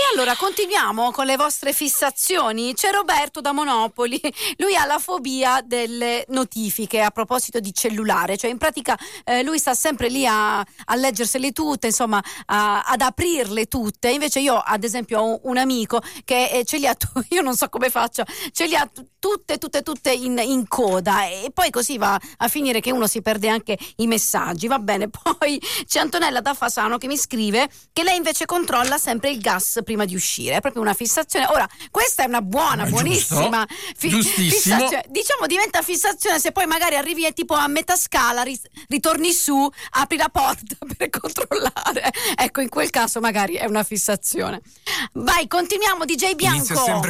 allora continuiamo con le vostre fissazioni. C'è Roberto da Monopoli, lui ha la fobia delle notifiche a proposito di cellulare, cioè in pratica lui sta sempre lì a leggersele tutte, insomma ad aprirle tutte. Invece io ad esempio ho un amico che ce li ha io non so come faccio, ce li ha tutte in coda, e poi così va a finire che uno si perde anche i messaggi. Va bene, poi c'è Antonella da Fasano che mi scrive che lei invece controlla sempre il gas prima di uscire, è proprio una fissazione. Ora, questa è una buonissima fissazione. Diciamo diventa fissazione se poi magari arrivi tipo a metà scala, ritorni su, apri la porta per controllare. Ecco, in quel caso magari è una fissazione. Vai, continuiamo, DJ Bianco.